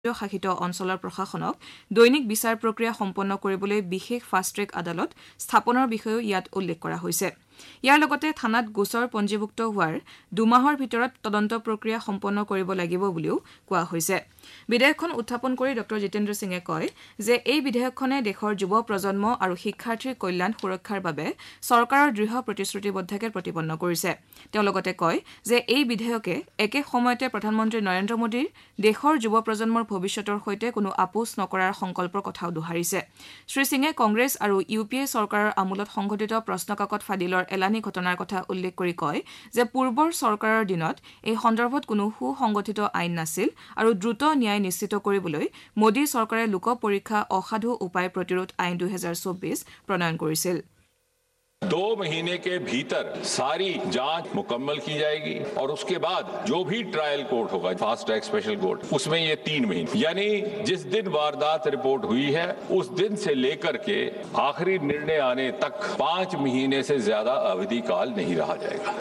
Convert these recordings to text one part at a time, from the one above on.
শাসিত অঞ্চলৰ প্ৰশাসনক দৈনিক বিচাৰ প্ৰক্ৰিয়া সম্পন্ন কৰিবলৈ বিশেষ ফাষ্ট ট্ৰেক আদালত স্থাপনৰ বিষয়েও ইয়াত উল্লেখ কৰা হৈছে। ইয়াৰ লগতে থানাত গোচৰ পঞ্জীভুক্ত হোৱাৰ 2 মাহৰ ভিতৰত তদন্ত প্ৰক্ৰিয়া সম্পন্ন কৰিব লাগিব বুলিও কোৱা হৈছে। বিধেয়কখন উত্থাপন কৰি ড জিতেন্দ্ৰ সিঙে কয় যে এই বিধেয়কখনে দেশৰ যুৱ প্ৰজন্ম আৰু শিক্ষাৰ্থীৰ কল্যাণ সুৰক্ষাৰ বাবে চৰকাৰৰ দৃঢ় প্ৰতিশ্ৰুতিবদ্ধতাকে প্ৰতিপন্ন কৰিছে। তেওঁ লগতে কয় যে এই বিধেয়কে একে সময়তে প্ৰধানমন্ত্ৰী নৰেন্দ্ৰ মোদীৰ দেশৰ যুৱ প্ৰজন্মৰ ভৱিষ্যতৰ সৈতে কোনো আপোচ নকৰাৰ সংকল্পৰ কথাও দোহাৰিছে। শ্ৰীসিঙে কংগ্ৰেছ আৰু UPA চৰকাৰৰ আমোলত সংঘটিত প্ৰশ্নকাকত ফাদিলৰ এলানি ঘটনাৰ কথা উল্লেখ কৰি কয় যে পূৰ্বৰ চৰকাৰৰ দিনত এই সন্দৰ্ভত কোনো সুসংগঠিত আইন নাছিল আৰু দ্ৰুত ন্যায় নিশ্চিত কৰিবলৈ মোদী চৰকাৰে লোক পৰীক্ষা অসাধু উপায় প্ৰতিৰোধ আইন 2024 প্ৰণয়ন কৰিছিল। 2 महीने के भीतर सारी जांच मुकम्मल की जाएगी और उसके बाद जो भी ट्रायल कोर्ट होगा, फास्ट ट्रैक स्पेशल कोर्ट, उसमें ये 3 महीने, यानी जिस दिन वारदात रिपोर्ट हुई है उस दिन से लेकर के आखिरी निर्णय आने तक 5 महीने से ज्यादा अवधि काल नहीं रहा जाएगा।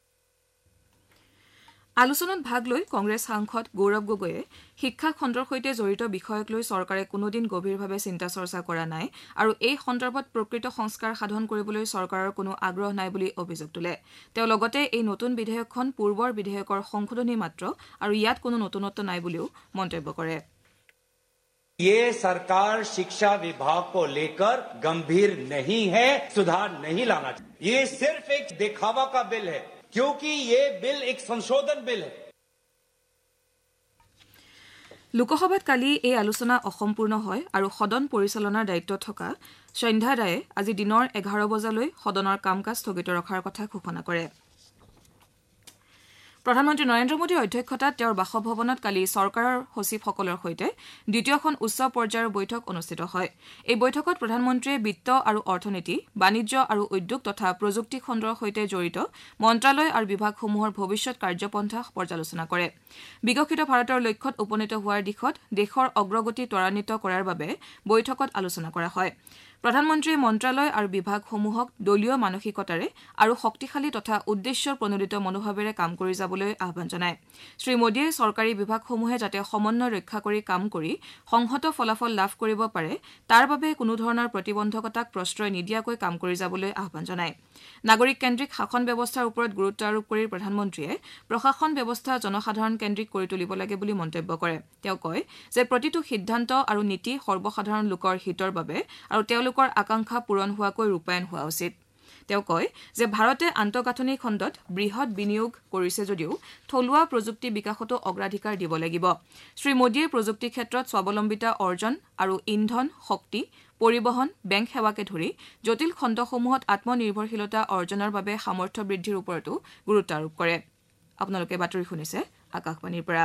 আলোচনাত ভাগ লৈ কংগ্ৰেছ সাংসদ গৌৰৱ গগৈয়ে শিক্ষা খণ্ডৰ সৈতে জড়িত বিষয়ক লৈ চৰকাৰে কোনোদিন গভীৰভাৱে চিন্তা চৰ্চা কৰা নাই আৰু এই সন্দৰ্ভত প্ৰকৃত সংস্কাৰ সাধন কৰিবলৈ চৰকাৰৰ কোনো আগ্ৰহ নাই বুলি অভিযোগ তোলে। তেওঁ লগতে এই নতুন বিধেয়কখন পূৰ্বৰ বিধেয়কৰ সংশোধনী মাত্ৰ আৰু ইয়াত কোনো নতুনত্ব নাই বুলিও মন্তব্য কৰে। ये सरकार शिक्षा विभाग को लेकर गंभीर नहीं है, सुधार नहीं लाना चाहिए। ये सिर्फ एक दिखावा का बिल है, क्योंकि ये बिल एक संशोधन बिल है। লোকসভাত কালি এই আলোচনা অসম্পূৰ্ণ হয় আৰু সদন পৰিচালনাৰ দায়িত্ব থকা সন্ধ্যা ৰায়ে আজি দিনৰ 11 বজালৈ সদনৰ কাম কাজ স্থগিত ৰখাৰ কথা ঘোষণা কৰে। প্ৰধানমন্ত্ৰী নৰেন্দ্ৰ মোদীৰ অধ্যক্ষতাত তেওঁৰ বাসভৱনত কালি চৰকাৰৰ সচিবসকলৰ সৈতে দ্বিতীয়খন উচ্চ পৰ্যায়ৰ বৈঠক অনুষ্ঠিত হয়। এই বৈঠকত প্ৰধানমন্ত্ৰীয়ে বিত্ত আৰু অৰ্থনীতি, বাণিজ্য আৰু উদ্যোগ তথা প্ৰযুক্তি খণ্ডৰ সৈতে জড়িত মন্ত্ৰালয় আৰু বিভাগসমূহৰ ভৱিষ্যৎ কাৰ্যপন্থা পৰ্যালোচনা কৰে। বিকশিত ভাৰতৰ লক্ষ্যত উপনীত হোৱাৰ দিশত দেশৰ অগ্ৰগতি ত্বৰান্বিত কৰাৰ বাবে বৈঠকত আলোচনা কৰা হয়। প্ৰধানমন্ত্ৰীয়ে মন্ত্ৰালয় আৰু বিভাগসমূহক দলীয় মানসিকতাৰে আৰু শক্তিশালী তথা উদ্দেশ্য প্ৰণোদিত মনোভাৱেৰে কাম কৰি যাবলৈ আহ্বান জনায়। শ্ৰীমোদীয়ে চৰকাৰী বিভাগসমূহে যাতে সমন্বয় ৰক্ষা কৰি কাম কৰি সংহত ফলাফল লাভ কৰিব পাৰে তাৰ বাবে কোনো ধৰণৰ প্ৰতিবন্ধকতাক প্ৰশ্ৰয় নিদিয়াকৈ কাম কৰি যাবলৈ আহ্বান জনায়। নাগৰিক কেন্দ্ৰিক শাসন ব্যৱস্থাৰ ওপৰত গুৰুত্ব আৰোপ কৰি প্ৰধানমন্ত্ৰীয়ে প্ৰশাসন ব্যৱস্থা জনসাধাৰণ কেন্দ্ৰিক কৰি তুলিব লাগে বুলি মন্তব্য কৰে। তেওঁ কয় যে প্ৰতিটো সিদ্ধান্ত আৰু নীতি সৰ্বসাধাৰণ লোকৰ হিতৰ বাবে আৰু তেওঁলোকৰ আকাংক্ষা পূৰণ হোৱাকৈ ৰূপায়ণ হোৱা উচিত। তেওঁ কয় যে ভাৰতে আন্তঃগাঁথনি খণ্ডত বৃহৎ বিনিয়োগ কৰিছে যদিও থলুৱা প্ৰযুক্তি বিকাশতো অগ্ৰাধিকাৰ দিব লাগিব। শ্ৰীমোদীয়ে প্ৰযুক্তি ক্ষেত্ৰত স্বাৱলম্বিতা অৰ্জন আৰু ইন্ধন, শক্তি, পৰিবহণ, বেংক সেৱাকে ধৰি জটিল খণ্ডসমূহত আত্মনিৰ্ভৰশীলতা অৰ্জনৰ বাবে সামৰ্থ্য বৃদ্ধিৰ ওপৰতো গুৰুত্ব আৰোপ কৰে। আপোনালোকে বাতৰি শুনিছে আকাশবাণীৰ পৰা।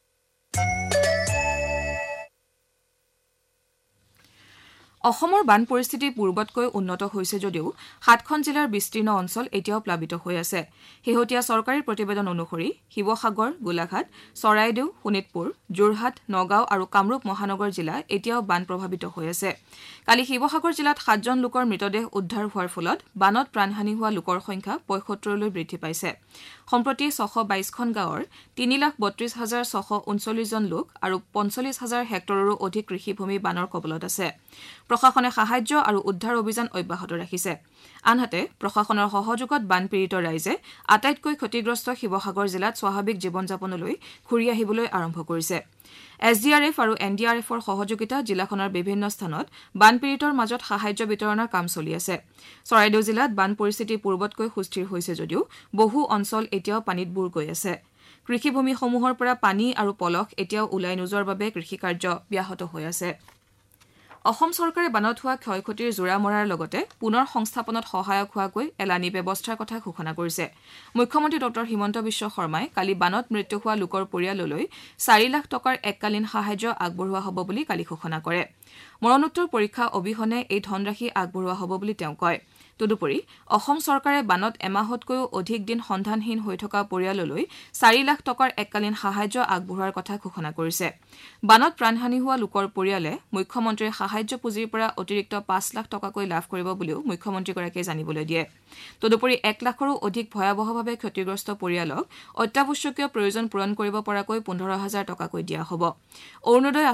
অসমৰ বান পৰিস্থিতি পূৰ্বতকৈ উন্নত হৈছে যদিও 7খন জিলাৰ বিস্তীৰ্ণ অঞ্চল এতিয়াও প্লাবিত হৈ আছে। শেহতীয়া চৰকাৰী প্ৰতিবেদন অনুসৰি শিৱসাগৰ, গোলাঘাট, চৰাইদেউ, শোণিতপুৰ, যোৰহাট, নগাঁও আৰু কামৰূপ মহানগৰ জিলা এতিয়াও বান প্ৰভাৱিত হৈ আছে। কালি শিৱসাগৰ জিলাত 7জন লোকৰ মৃতদেহ উদ্ধাৰ হোৱাৰ ফলত বানত প্ৰাণহানি হোৱা লোকৰ সংখ্যা 75লৈ বৃদ্ধি পাইছে। সম্প্ৰতি 622খন গাঁৱৰ 3,32,639 জন লোক আৰু 45,000 হেক্টৰৰো অধিক কৃষিভূমি বানৰ কবলত আছে। প্ৰশাসনে সাহায্য আৰু উদ্ধাৰ অভিযান অব্যাহত ৰাখিছে। আনহাতে প্ৰশাসনৰ সহযোগত বানপীড়িত ৰাইজে আটাইতকৈ ক্ষতিগ্ৰস্ত শিৱসাগৰ জিলাত স্বাভাৱিক জীৱন যাপনলৈ ঘূৰি আহিবলৈ আৰম্ভ কৰিছে। SDRF আৰু NDRFৰ সহযোগিতা জিলাখনৰ বিভিন্ন স্থানত বানপীড়িতৰ মাজত সাহায্য বিতৰণৰ কাম চলি আছে। চৰাইদেউ জিলাত বান পৰিস্থিতি পূৰ্বতকৈ সুস্থিৰ হৈছে যদিও বহু অঞ্চল এতিয়াও পানীত বুৰ গৈ আছে। কৃষিভূমিসমূহৰ পৰা পানী আৰু পলস এতিয়াও ওলাই নোযোৱাৰ বাবে কৃষিকাৰ্য ব্যাহত হৈ আছে। অসম চৰকাৰে বানত হোৱা ক্ষয় ক্ষতিৰ জোৰা মৰাৰ লগতে পুনৰ সংস্থাপনত সহায়ক হোৱাকৈ এলানি ব্যৱস্থাৰ কথা ঘোষণা কৰিছে। মুখ্যমন্ত্ৰী ড হিমন্ত বিশ্ব শৰ্মাই কালি বানত মৃত্যু হোৱা লোকৰ পৰিয়াললৈ 4 লাখ টকাৰ এককালীন সাহায্য আগবঢ়োৱা হ'ব বুলি কালি ঘোষণা কৰে। মৰণোত্তৰ পৰীক্ষা অবিহনে এই ধনৰাশি আগবঢ়োৱা হ'ব বুলি তেওঁ কয়। তদুপৰি অসম চৰকাৰে বানত এমাহতকৈও অধিক দিন সন্ধানহীন হৈ থকা পৰিয়াললৈ 4 লাখ টকাৰ এককালীন সাহায্য আগবঢ়োৱাৰ কথা ঘোষণা কৰিছে বানত প্ৰাণহানি হোৱা লোকৰ পৰিয়ালে মুখ্যমন্ত্ৰীৰ সাহায্য পুঁজিৰ পৰা অতিৰিক্ত 5 লাখ টকাকৈ লাভ কৰিব বুলিও মুখ্যমন্ত্ৰীগৰাকীয়ে জানিবলৈ দিয়ে তদুপৰি 1 লাখৰো অধিক ভয়াৱহভাৱে ক্ষতিগ্ৰস্ত পৰিয়ালক অত্যাৱশ্যকীয় প্ৰয়োজন পূৰণ কৰিব পৰাকৈ 15,000 টকাকৈ দিয়া হ'ব অৰুণোদয়